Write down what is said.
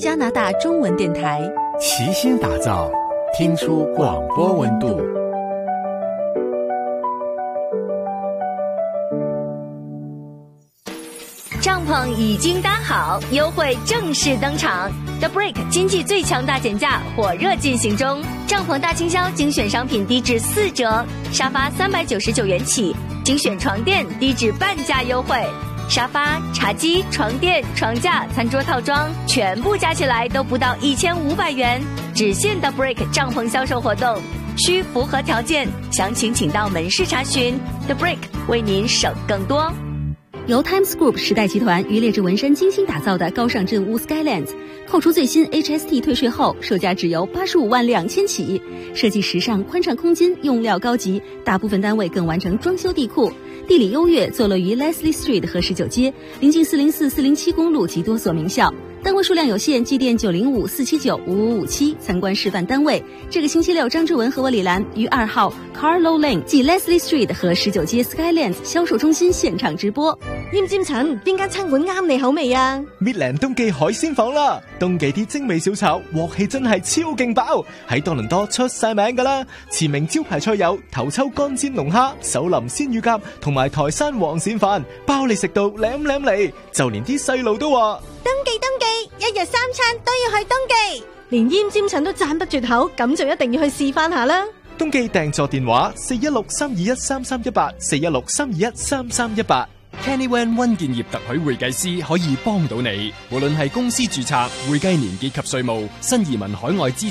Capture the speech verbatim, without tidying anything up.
加拿大中文電台， 齊心打造，聽出廣播溫度。 帳篷已經搭好，優惠正式登場。The Brick 經濟最強大減價火熱進行中，帳篷大清銷精選商品低至四折，沙發三百九十九元起，精選床墊低至半價優惠。沙發、茶几、床墊、床架、餐桌套裝，全部加起來都不到一千五百元，只限 The Brick 帳篷銷售活動，需符合條件，詳情請到門市查詢。The Brick 為您省更多。 由 Times Group 時代集團與劣質紋身精心打造的高尚鎮屋 Skylands， 扣除最新 H S T 退稅後，售價只由八十五萬兩千起。設計時尚，寬敞空間，用料高級，大部分單位更完成裝修地庫。地理優越，坐落於 Leslie Street 和十九街，臨近四零四、四零七公路及多所名校。單位數量有限，致電九零五四七九五五五七參觀示範單位。這個星期六，張志文和我李蘭於二號 Carlow Lane 即 Leslie Street 和十九街 Skylands 銷售中心現場直播。 厭尖塵，邊間餐館啱你口味啊？ 搣靚冬記海鮮舫啦！冬記啲精美小炒，鑊氣真係超勁爆，喺多倫多出晒名噶啦！馳名招牌菜有頭抽乾煎龍蝦、手淋鮮乳鴿同埋台山黃鱔飯，包你食到舐舐嚟，就連啲細路都話： 冬記冬記，一日三餐都要去冬記。連厭尖塵都讚不絕口，咁就一定要去試翻下啦！ 冬記訂座電話：四一六三二一三三一八，四一六三二一三三一八。 Kenny Wan 溫建業特許會計師可以幫到你，無論係公司註冊、會計年結及稅務、新移民海外資